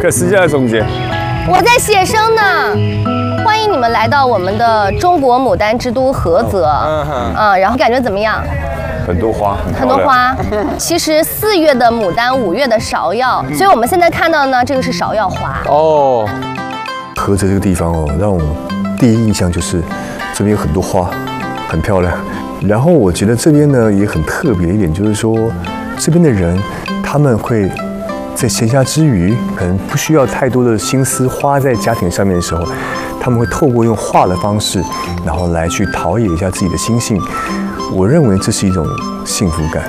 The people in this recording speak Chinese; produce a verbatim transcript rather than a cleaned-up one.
可思就在中间。 我在写生呢。欢迎你们来到我们的中国牡丹之都菏泽。嗯哼。啊，然后感觉怎么样？ 很多花， 很多花。其实四月的牡丹，五月的芍药，所以我们现在看到的呢，这个是芍药花。 哦。 菏泽这个地方哦，让我第一印象就是这边有很多花，很漂亮。然后我觉得这边呢也很特别的一点，就是说这边的人他们会在闲暇之余，可能不需要太多的心思花在家庭上面的时候，他们会透过用画的方式，然后来去陶冶一下自己的心性。我认为这是一种幸福感。